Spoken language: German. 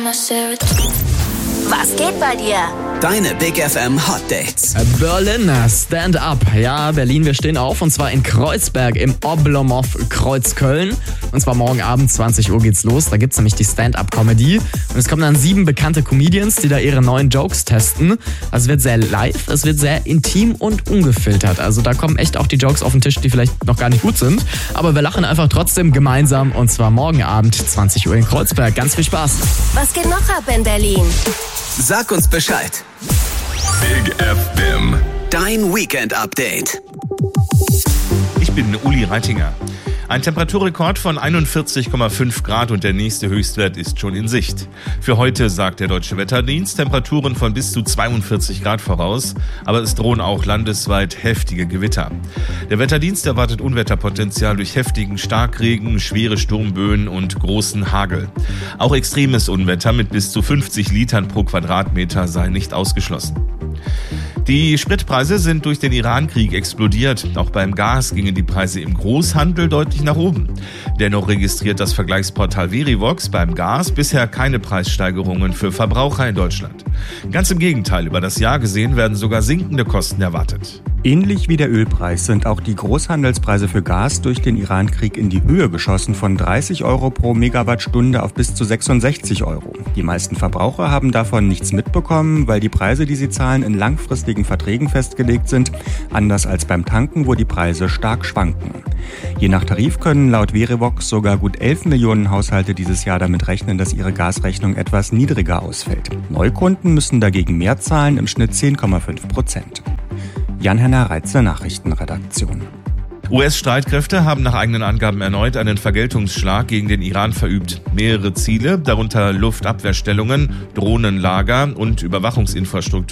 Was geht bei dir? Deine Big FM Hot Dates. Berlin, Stand Up. Ja, Berlin, wir stehen auf und zwar in Kreuzberg im Oblomov Kreuzköln. Und zwar morgen Abend 20 Uhr geht's los. Da gibt's nämlich die Stand-Up-Comedy. Und es kommen dann 7 bekannte Comedians, die da ihre neuen Jokes testen. Also es wird sehr live, es wird sehr intim und ungefiltert. Also da kommen echt auch die Jokes auf den Tisch, die vielleicht noch gar nicht gut sind. Aber wir lachen einfach trotzdem gemeinsam und zwar morgen Abend 20 Uhr in Kreuzberg. Ganz viel Spaß. Was geht noch ab in Berlin? Sag uns Bescheid. Big FM. Dein Weekend-Update. Ich bin Uli Reitinger. Ein Temperaturrekord von 41,5 Grad und der nächste Höchstwert ist schon in Sicht. Für heute sagt der Deutsche Wetterdienst Temperaturen von bis zu 42 Grad voraus, aber es drohen auch landesweit heftige Gewitter. Der Wetterdienst erwartet Unwetterpotenzial durch heftigen Starkregen, schwere Sturmböen und großen Hagel. Auch extremes Unwetter mit bis zu 50 Litern pro Quadratmeter sei nicht ausgeschlossen. Die Spritpreise sind durch den Iran-Krieg explodiert. Auch beim Gas gingen die Preise im Großhandel deutlich nach oben. Dennoch registriert das Vergleichsportal Verivox beim Gas bisher keine Preissteigerungen für Verbraucher in Deutschland. Ganz im Gegenteil, über das Jahr gesehen werden sogar sinkende Kosten erwartet. Ähnlich wie der Ölpreis sind auch die Großhandelspreise für Gas durch den Iran-Krieg in die Höhe geschossen, von 30 Euro pro Megawattstunde auf bis zu 66 Euro. Die meisten Verbraucher haben davon nichts mitbekommen, weil die Preise, die sie zahlen, in langfristigen Verträgen festgelegt sind, anders als beim Tanken, wo die Preise stark schwanken. Je nach Tarif können laut Verivox sogar gut 11 Millionen Haushalte dieses Jahr damit rechnen, dass ihre Gasrechnung etwas niedriger ausfällt. Neukunden müssen dagegen mehr zahlen, im Schnitt 10,5%. Jan-Henner Reitze, Nachrichtenredaktion. US-Streitkräfte haben nach eigenen Angaben erneut einen Vergeltungsschlag gegen den Iran verübt. Mehrere Ziele, darunter Luftabwehrstellungen, Drohnenlager und Überwachungsinfrastruktur,